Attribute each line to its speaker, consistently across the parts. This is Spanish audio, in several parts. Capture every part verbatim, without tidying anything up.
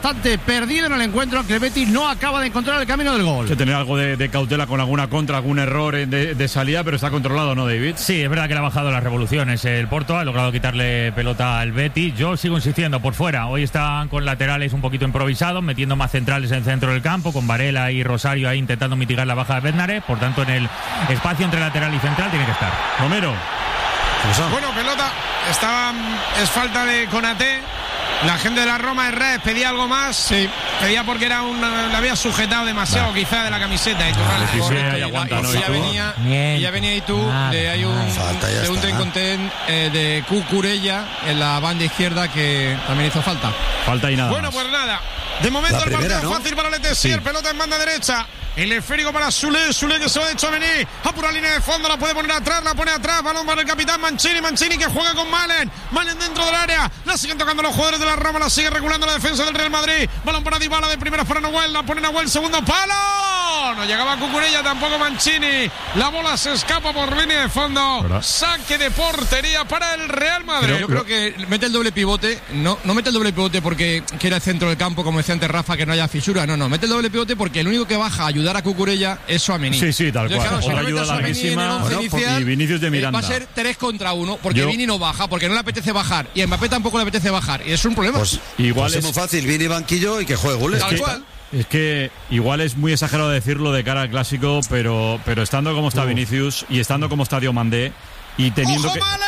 Speaker 1: bastante perdido en el encuentro, aunque el Betis no acaba de encontrar el camino del gol.
Speaker 2: Hay que tener algo de, de cautela con alguna contra, algún error de, de salida, pero está controlado, ¿no, David?
Speaker 3: Sí, es verdad que le ha bajado las revoluciones el Porto, ha logrado quitarle pelota al Betis. Yo sigo insistiendo, por fuera, hoy están con laterales un poquito improvisados, metiendo más centrales en el centro del campo, con Varela y Rosario ahí intentando mitigar la baja de Bednarek, por tanto en el espacio entre lateral y central tiene que estar.
Speaker 2: Romero.
Speaker 4: Bueno, pelota, estaba, es falta de Konaté. La gente de la Roma Herrera pedía algo más. Sí. Pedía porque era un, la había sujetado demasiado, vale, quizá de la camiseta. Y tú, vale,
Speaker 2: sí, sí,
Speaker 4: y,
Speaker 2: aguanta,
Speaker 4: y,
Speaker 2: no,
Speaker 4: y ya venía, y ya venía y tú, de, hay un,
Speaker 5: falta,
Speaker 4: de un ten eh, de Cucurella en la banda izquierda que también hizo falta.
Speaker 2: Falta y nada.
Speaker 4: Bueno,
Speaker 2: más.
Speaker 4: Pues nada. De momento
Speaker 5: primera,
Speaker 4: el partido
Speaker 5: ¿no?
Speaker 4: fácil para Letessier, sí. Pelota en banda derecha. El esférico para Soulé, Soulé que se va de Tchouaméni, apura línea de fondo, la puede poner atrás, la pone atrás, balón para el capitán Mancini, Mancini que juega con Malen, Malen dentro del área, la siguen tocando los jugadores de la Roma, la sigue regulando la defensa del Real Madrid, balón para Dybala de primera para Nahuel, la pone Nahuel, segundo palo, no llegaba Cucurella, tampoco Mancini, la bola se escapa por línea de fondo, ¿verdad? Saque de portería para el Real Madrid.
Speaker 6: Pero yo creo que mete el doble pivote, no, no mete el doble pivote porque quiere el centro del campo, como decía antes Rafa, que no haya fisura, no, no, mete el doble pivote porque el único que baja a ayudar a Cucurella es Tchouaméni.
Speaker 2: Sí, sí, tal cual.
Speaker 6: Claro, si
Speaker 2: otra
Speaker 6: no
Speaker 2: ayuda larguísima.
Speaker 6: Bueno, inicial,
Speaker 2: y Vinicius de Miranda.
Speaker 6: Eh, va a ser tres contra uno porque
Speaker 2: Yo...
Speaker 6: Vini no baja, porque no le apetece bajar y a Mbappé tampoco le apetece bajar y es un problema.
Speaker 5: Pues
Speaker 2: igual
Speaker 5: pues
Speaker 2: es
Speaker 5: muy fácil, Vini banquillo y que juegue goles.
Speaker 6: Tal
Speaker 2: es que,
Speaker 6: cual.
Speaker 2: Es que igual es muy exagerado decirlo de cara al clásico, pero, pero estando como está uh. Vinicius y estando como está Diomandé y teniendo
Speaker 4: ¡Ojo,
Speaker 2: que...
Speaker 4: Malen!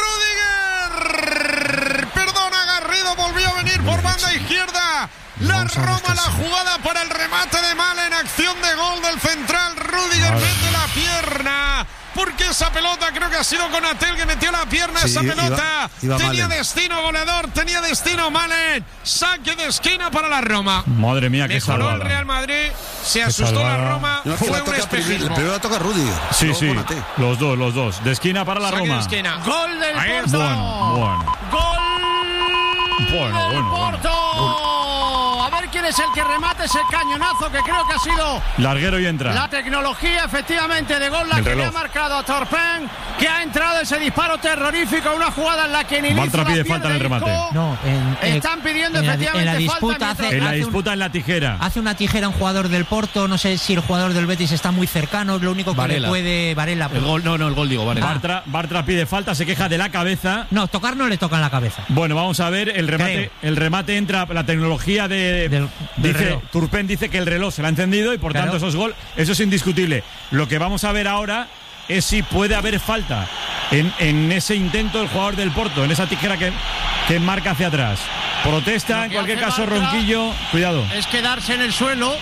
Speaker 4: ¡Rudiger! Perdona, Garrido volvió a venir por banda izquierda. La Roma, la jugada para el remate de Malen, acción de gol del central. Rudiger mete la pierna. Porque esa pelota creo que ha sido Konaté el que metió la pierna, sí, esa pelota iba, iba tenía Malen. Destino goleador, tenía destino Malen, saque de esquina para la Roma.
Speaker 2: Madre mía, qué
Speaker 4: mejoró
Speaker 2: salvada.
Speaker 4: el Real Madrid, se asustó
Speaker 2: salvada.
Speaker 4: la Roma,
Speaker 5: no,
Speaker 4: fue un espejismo.
Speaker 5: El primero toca Rudiger.
Speaker 2: Sí, sí, Konaté. los dos, los dos. De esquina para la
Speaker 4: saque
Speaker 2: Roma.
Speaker 4: De esquina.
Speaker 1: Gol del
Speaker 2: Ahí,
Speaker 1: Porto.
Speaker 2: Bueno, bueno.
Speaker 1: Gol
Speaker 2: bueno,
Speaker 1: del
Speaker 2: bueno,
Speaker 1: Porto.
Speaker 2: Bueno.
Speaker 1: A ver quién es el que remate ese cañonazo que creo que ha sido
Speaker 2: larguero y entra.
Speaker 1: La tecnología efectivamente de gol la
Speaker 2: el
Speaker 1: que
Speaker 2: reloj.
Speaker 1: le ha marcado a Torpen, que ha entrado ese disparo terrorífico, una jugada en la que ni
Speaker 2: Bartra pide falta en el remate.
Speaker 7: No, en, en,
Speaker 1: están pidiendo
Speaker 7: en
Speaker 1: efectivamente
Speaker 7: la, en la disputa
Speaker 1: falta
Speaker 7: hace,
Speaker 2: en la
Speaker 7: hace
Speaker 2: disputa
Speaker 7: un,
Speaker 2: en la tijera.
Speaker 7: Hace una tijera un jugador del Porto, no sé si el jugador del Betis está muy cercano, lo único que
Speaker 6: Varela.
Speaker 7: le puede Varela.
Speaker 6: El gol, no, no, el gol digo, Varela.
Speaker 2: Bartra, Bartra pide falta, se queja de la cabeza.
Speaker 7: No, tocar no le toca en la cabeza.
Speaker 2: Bueno, vamos a ver, el remate,
Speaker 7: Creo.
Speaker 2: el remate entra, la tecnología de...
Speaker 7: Del, del
Speaker 2: dice,
Speaker 7: reloj.
Speaker 2: Turpin dice que el reloj se lo ha encendido y por
Speaker 7: Claro.
Speaker 2: tanto eso es gol, eso es indiscutible. Lo que vamos a ver ahora es si puede haber falta en, en ese intento del jugador del Porto, en esa tijera que, que marca hacia atrás. Protesta,
Speaker 1: Lo
Speaker 2: en
Speaker 1: que
Speaker 2: cualquier
Speaker 1: hace
Speaker 2: caso,
Speaker 1: Bartra
Speaker 2: Ronquillo, cuidado.
Speaker 1: es quedarse en el suelo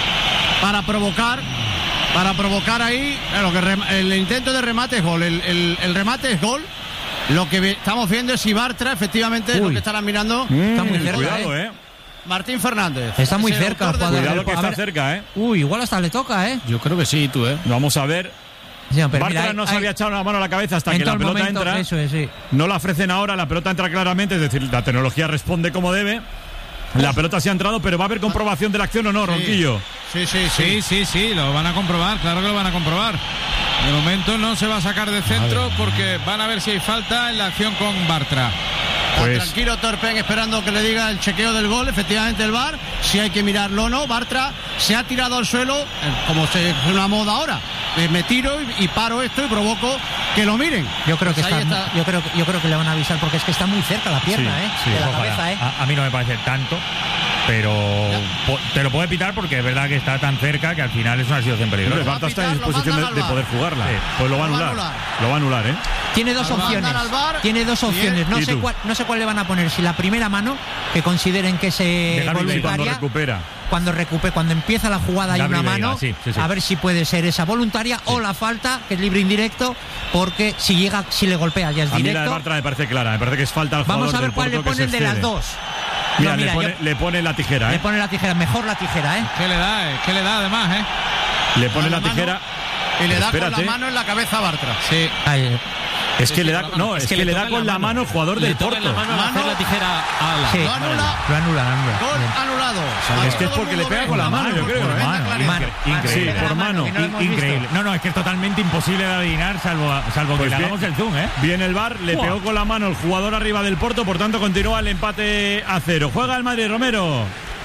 Speaker 1: para provocar para provocar ahí claro, que rem, el intento de remate es gol, el, el, el remate es gol. Lo que ve, estamos viendo es si Bartra efectivamente es lo que estarán mirando.
Speaker 2: Mm,
Speaker 7: está muy cerca,
Speaker 2: cuidado, eh.
Speaker 7: eh.
Speaker 1: Martín Fernández
Speaker 7: Está muy
Speaker 1: es el
Speaker 7: cerca el
Speaker 1: autor de-
Speaker 7: jugador.
Speaker 2: Cuidado que
Speaker 7: A
Speaker 2: está
Speaker 7: ver.
Speaker 2: cerca, eh.
Speaker 7: Uy, igual hasta le toca, ¿eh?
Speaker 6: Yo creo que sí, tú, ¿eh?
Speaker 2: Vamos a ver.
Speaker 7: Sí, pero
Speaker 2: Bartra
Speaker 7: mira,
Speaker 2: no
Speaker 7: hay,
Speaker 2: se había echado la mano a la cabeza hasta
Speaker 7: en
Speaker 2: que
Speaker 7: todo
Speaker 2: la
Speaker 7: el
Speaker 2: pelota
Speaker 7: momento,
Speaker 2: entra.
Speaker 7: Eso es, sí.
Speaker 2: No la ofrecen ahora, la pelota entra claramente, es decir, la tecnología responde como debe. La pelota sí ha entrado, pero ¿va a haber comprobación de la acción o no, Ronquillo?
Speaker 1: Sí, sí,
Speaker 8: Sí,
Speaker 1: sí.
Speaker 8: sí, sí, lo van a comprobar, claro que lo van a comprobar. De momento no se va a sacar de centro porque van a ver si hay falta en la acción con Bartra.
Speaker 2: Pues-
Speaker 1: Tranquilo Torpen esperando que le diga el chequeo del gol, efectivamente el V A R, si hay que mirarlo o no. Bartra se ha tirado al suelo, eh, como se es una moda ahora. Eh, me tiro y, y paro esto y provoco que lo miren.
Speaker 7: Yo creo que
Speaker 1: Pues ahí
Speaker 7: está,
Speaker 1: está.
Speaker 7: yo creo que yo creo que le van a avisar porque es que está muy cerca la pierna,
Speaker 2: Sí,
Speaker 7: ¿eh?
Speaker 2: sí,
Speaker 7: de la
Speaker 3: Ojalá.
Speaker 7: cabeza, ¿eh?
Speaker 3: A, a mí no me parece tanto, pero po- te lo puede pitar porque es verdad que está tan cerca que al final es una situación
Speaker 2: Hombre,
Speaker 3: peligrosa.
Speaker 2: Bartra está en
Speaker 1: pitar, lo
Speaker 2: disposición de,
Speaker 1: mandan
Speaker 2: de
Speaker 1: al
Speaker 2: poder
Speaker 1: V A R.
Speaker 2: jugarla.
Speaker 3: Sí.
Speaker 2: Pues lo va a
Speaker 1: Lo va a
Speaker 2: anular.
Speaker 1: anular.
Speaker 2: Lo va a anular, ¿eh?
Speaker 7: Tiene dos
Speaker 1: Lo
Speaker 7: opciones.
Speaker 1: mandan al V A R.
Speaker 7: Tiene dos
Speaker 1: Bien.
Speaker 7: opciones. No
Speaker 2: ¿Y
Speaker 7: sé
Speaker 2: tú?
Speaker 7: cuál, no sé cuál le van a poner. Si la primera mano que consideren que es eh,
Speaker 3: Dejar vivir
Speaker 2: Cuando
Speaker 7: voluntaria.
Speaker 2: recupera.
Speaker 7: Cuando recupere, cuando empieza la jugada hay
Speaker 3: Gabriel
Speaker 7: una
Speaker 3: Veiga,
Speaker 7: mano,
Speaker 3: sí, sí, sí.
Speaker 7: a ver si puede ser esa voluntaria o la falta, que es libre indirecto, porque si llega, si le golpea ya es
Speaker 2: A mí la de
Speaker 7: directo.
Speaker 2: Bartra me parece clara, me parece que es falta al jugador
Speaker 7: Vamos a ver
Speaker 2: del
Speaker 7: cuál le
Speaker 2: Porto que
Speaker 7: ponen
Speaker 2: se
Speaker 7: de las
Speaker 2: excede.
Speaker 7: dos.
Speaker 2: Mira,
Speaker 7: No,
Speaker 2: le,
Speaker 7: mira,
Speaker 2: pone,
Speaker 7: yo-
Speaker 2: le pone la tijera,
Speaker 7: Le
Speaker 2: ¿eh?
Speaker 7: pone la tijera, mejor la tijera, ¿eh?
Speaker 8: ¿Qué le da? eh? ¿Qué le da además, eh?
Speaker 2: Le pone
Speaker 1: Con
Speaker 2: la
Speaker 1: la mano.
Speaker 2: tijera.
Speaker 1: Y le da
Speaker 2: Espérate.
Speaker 1: con la mano en la cabeza a Bartra.
Speaker 8: Sí.
Speaker 7: Ahí,
Speaker 2: Es que
Speaker 8: Sí,
Speaker 2: le
Speaker 8: sí,
Speaker 2: da,
Speaker 8: con la mano.
Speaker 2: no, es,
Speaker 8: Es
Speaker 2: que,
Speaker 8: que
Speaker 2: le
Speaker 8: le
Speaker 2: da
Speaker 8: toca
Speaker 2: con
Speaker 8: la
Speaker 2: la
Speaker 8: mano.
Speaker 2: mano el jugador del Porto.
Speaker 8: la mano a hacer la tijera a la.
Speaker 7: sí,
Speaker 1: Lo anula.
Speaker 7: lo anula, lo anula.
Speaker 1: Gol
Speaker 7: Bien.
Speaker 1: anulado.
Speaker 2: Es que es porque le pega con la mano, yo creo,
Speaker 3: Por
Speaker 2: ¿eh?
Speaker 3: mano,
Speaker 1: Claro.
Speaker 7: Mano,
Speaker 3: increíble.
Speaker 2: Sí, por mano.
Speaker 7: que no lo hemos visto.
Speaker 3: Increíble. No, no, es que es totalmente imposible de adivinar, salvo, salvo
Speaker 2: Pues
Speaker 3: que le
Speaker 2: bien.
Speaker 3: hagamos el zoom, ¿eh?
Speaker 2: Viene el V A R, le
Speaker 3: Buah.
Speaker 2: pegó con la mano el jugador arriba del Porto, por tanto continúa el empate a cero. Juega el Madrid, Romero.